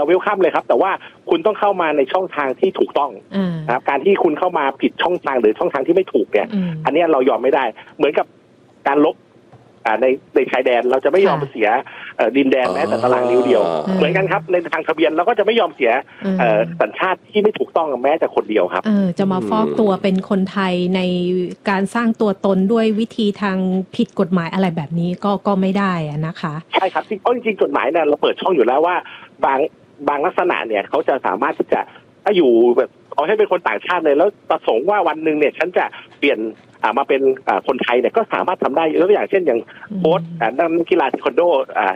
เราเวลคัมเลยครับแต่ว่าคุณต้องเข้ามาในช่องทางที่ถูกต้องนะครับการที่คุณเข้ามาผิดช่องทางหรือช่องทางที่ไม่ถูกเนี่ยอันนี้เรายอมไม่ได้เหมือนกับการลบในชายแดนเราจะไม่ยอมเสียดินแดนแม้แต่ตารางนิ้วเดียวเหมือนกันครับในทางทะเบียนเราก็จะไม่ยอมเสียสัญชาติที่ไม่ถูกต้องแม้แต่คนเดียวครับจะมาฟอกตัวเป็นคนไทยในการสร้างตัวตนด้วยวิธีทางผิดกฎหมายอะไรแบบนี้ก็ไม่ได้นะคะใช่ครับเพราะจริงๆกฎหมายเนี่ยเราเปิดช่องอยู่แล้วว่าบางลักษณะเนี่ยเขาจะสามารถที่จะถ้าอยู่แบบเอาให้เป็นคนต่างชาติเลยแล้วประสงค์ว่าวันหนึ่งเนี่ยฉันจะเปลี่ยนมาเป็นคนไทยเนี่ยก็สามารถทำได้ตัวอย่างเช่นอย่างโค้ชนักกีฬาเทควันโด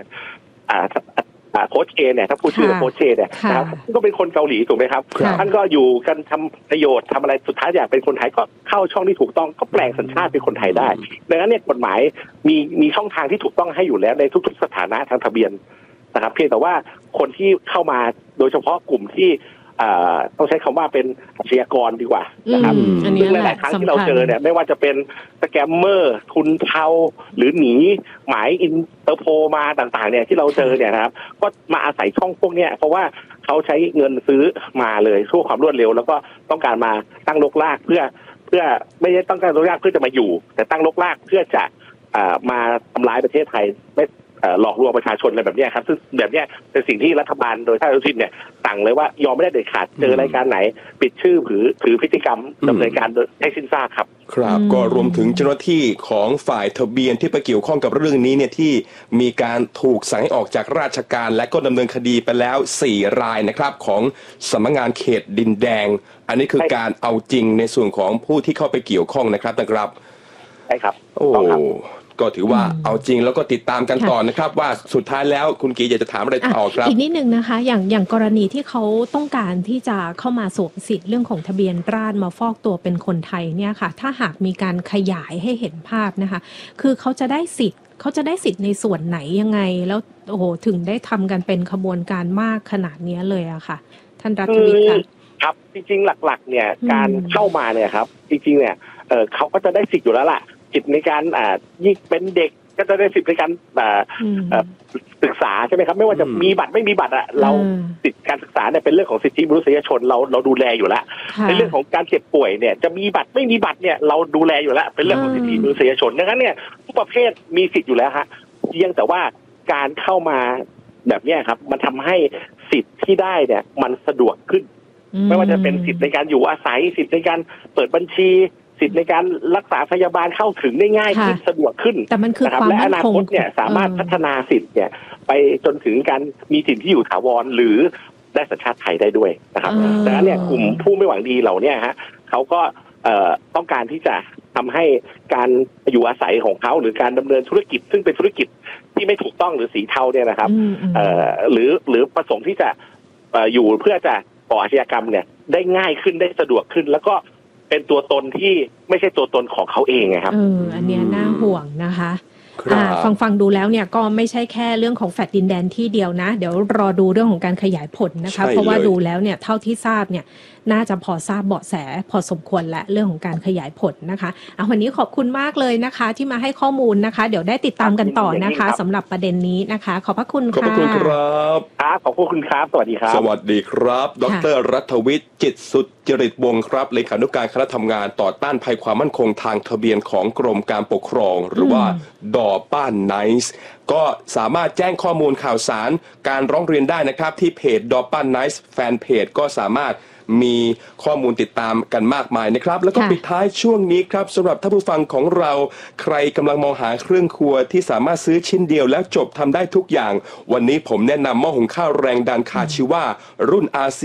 โค้ชเอเนี่ยถ้าพูดชื่อโค้ชเอเนี่ยนะครับก็เป็นคนเกาหลีถูกไหมครับท่านก็อยู่กันทำประโยชน์ทำอะไรสุดท้ายอยากเป็นคนไทยก็เข้าช่องที่ถูกต้องก็แปลงสัญชาติเป็นคนไทยได้ดังนั้นเนี่ยกฎหมายมีช่องทางที่ถูกต้องให้อยู่แล้วในทุกๆสถานะทางทะเบียนนะครับเพียงแต่ว่าคนที่เข้ามาโดยเฉพาะกลุ่มที่ต้องใช้คำว่าเป็นอาชญากรดีกว่านะครับซึ่งหลายๆครั้งที่เราเจอเนี่ยไม่ว่าจะเป็นสแกมเมอร์ทุนเทาหรือหนีหมายอินเตอร์โพมาต่างๆเนี่ยที่เราเจอเนี่ยนะครับก็มาอาศัยช่องพวกนี้เพราะว่าเขาใช้เงินซื้อมาเลยชั่วความรวดเร็วแล้วก็ต้องการมาตั้งรกรากเพื่อไม่ได้ต้องการรกรากเพื่อจะมาอยู่แต่ตั้งรกรากเพื่อจะมาทำร้ายประเทศไทยหลอกลวงประชาชนอะไรแบบนี้ครับซึ่งแบบนี้เป็นสิ่งที่รัฐบาลโดยท่านอนุทินเนี่ยสั่งเลยว่ายอมไม่ได้เด็ดขาดเจอรายการไหนปิดชื่อถือพฤติกรรมดำเนินการโดยให้สิ้นซากครับครับก็รวมถึงเจ้าหน้าที่ของฝ่ายทะเบียนที่ไปเกี่ยวข้องกับเรื่องนี้เนี่ยที่มีการถูกสั่งให้ออกจากราชการและก็ดำเนินคดีไปแล้ว4 รายนะครับของสำนักงานเขตดินแดงอันนี้คือการเอาจริงในส่วนของผู้ที่เข้าไปเกี่ยวข้องนะครับใช่ครับโอ้ก็ถือว่าเอาจริงแล้วก็ติดตามกันต่อนะครับว่าสุดท้ายแล้วคุณกีอยากจะถามอะไรต่อครับอีกนิดนึงนะคะอย่างกรณีที่เขาต้องการที่จะเข้ามาสวมสิทธิ์เรื่องของทะเบียนราษฎร์มาฟอกตัวเป็นคนไทยเนี่ยค่ะถ้าหากมีการขยายให้เห็นภาพนะคะคือเขาจะได้สิทธิ์ในส่วนไหนยังไงแล้วโอ้โหถึงได้ทำกันเป็นขบวนการมากขนาดนี้เลยอะค่ะท่านรัฐวิทย์ค่ะครับจริงๆหลักๆเนี่ยการเข้ามาเนี่ยครับจริงๆเนี่ยเขาก็จะได้สิทธิ์อยู่แล้วล่ะสิทธิ์ในการยิ่งเป็นเด็กก็จะได้สิทธิ์ในการศึกษาใช่ไหมครับไม่ว่าจะมีบัตรไม่มีบัตรเราสิทธิการศึกษาเนี่ยเป็นเรื่องของสิทธิมนุษยชนเราดูแลอยู่แล้วในเรื่องของการเจ็บป่วยเนี่ยจะมีบัตรไม่มีบัตรเนี่ยเราดูแลอยู่แล้วเป็นเรื่องของสิทธิมนุษยชนดังนั้นเนี่ยทุกประเภทมีสิทธิ์อยู่แล้วฮะเพียงแต่ว่าการเข้ามาแบบนี้ครับมันทำให้สิทธิ์ที่ได้เนี่ยมันสะดวกขึ้นไม่ว่าจะเป็นสิทธิ์ในการอยู่อาศัยสิทธิ์ในการเปิดบัญชีสิทธิ์ในการรักษาพยาบาลเข้าถึงได้ง่ายขึ้นสะดวกขึ้นแต่มันคือความและอนาคตเนี่ยสามารถพัฒนาสิทธิ์เนี่ยไปจนถึงการมีถิ่นที่อยู่ถาวรหรือได้สัญชาติไทยได้ด้วยนะครับดังนั้นเนี่ยกลุ่มผู้ไม่หวังดีเหล่านี้ฮะเขาก็ต้องการที่จะทำให้การอยู่อาศัยของเขาหรือการดำเนินธุรกิจซึ่งเป็นธุรกิจที่ไม่ถูกต้องหรือสีเทาเนี่ยนะครับหรือประสงค์ที่จะอยู่เพื่อจะก่ออาชญากรรมเนี่ยได้ง่ายขึ้นได้สะดวกขึ้นแล้วก็เป็นตัวตนที่ไม่ใช่ตัวตนของเขาเองไงครับอันนี้น่าห่วงนะคะฟังดูแล้วเนี่ยก็ไม่ใช่แค่เรื่องของแฟลตดินแดนที่เดียวนะเดี๋ยวรอดูเรื่องของการขยายผลนะคะเพราะว่าดูแล้วเนี่ยเท่าที่ทราบเนี่ยน่าจะพอทราบเบาะแสพอสมควรและเรื่องของการขยายผลนะคะวันนี้ขอบคุณมากเลยนะคะที่มาให้ข้อมูลนะคะเดี๋ยวได้ติดตามกันต่อนะคะสำหรับประเด็นนี้นะคะขอบพระคุณค่ะขอบคุณครับขอบคุณครับสวัสดีครับสวัสดีครับดร.รัฐวิทย์จิตสุจริตวงศ์ครับเลขานุการคณะทำงานต่อต้านภัยความมั่นคงทางทะเบียนของกรมการปกครองหรือว่าดอป้านไนซ์ก็สามารถแจ้งข้อมูลข่าวสารการร้องเรียนได้นะครับที่เพจดอป้านไนซ์แฟนเพจก็สามารถมีข้อมูลติดตามกันมากมายนะครับแล้วก็ปิดท้ายช่วงนี้ครับสำหรับท่านผู้ฟังของเราใครกำลังมองหาเครื่องครัวที่สามารถซื้อชิ้นเดียวแล้วจบทำได้ทุกอย่างวันนี้ผมแนะนำหม้อหุงข้าวแรงดันคาชิว่ารุ่น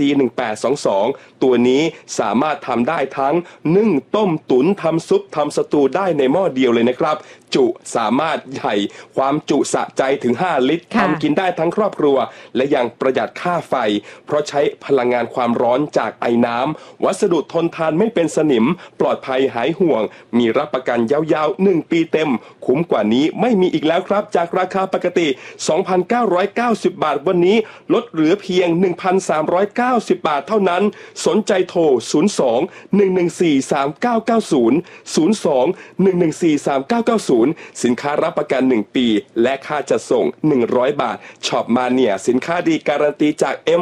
RC1822 ตัวนี้สามารถทำได้ทั้งนึ่งต้มตุ๋นทำซุปทำสตูได้ในหม้อเดียวเลยนะครับจุสามารถใหญ่ความจุสะใจถึง5 ลิตรทำกินได้ทั้งครอบครัวและยังประหยัดค่าไฟเพราะใช้พลังงานความร้อนจากไอน้ำวัสดุทนทานไม่เป็นสนิมปลอดภัยหายห่วงมีรับประกันยาวๆ1 ปีเต็มคุ้มกว่านี้ไม่มีอีกแล้วครับจากราคาปกติ 2,990 บาทวันนี้ลดเหลือเพียง 1,390 บาทเท่านั้นสนใจโทร 02-114-3990 02-114-3990 สินค้ารับประกัน1 ปีและค่าจัดส่ง100 บาทช็อปมาเนียสินค้าดีการันตีจาก